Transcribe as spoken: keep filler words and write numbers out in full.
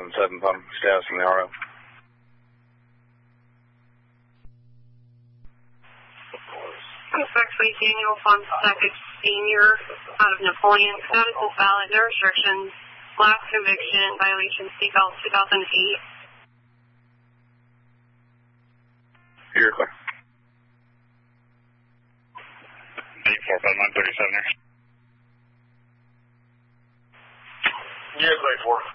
seven seven pump status from the R O. Respectfully, Daniel Fonseca Senior out of Napoleon. Status is valid. No restrictions. Last conviction, violation seatbelt two thousand eight. You're clear. eight four five nine thirty-seven here. You're clear, four.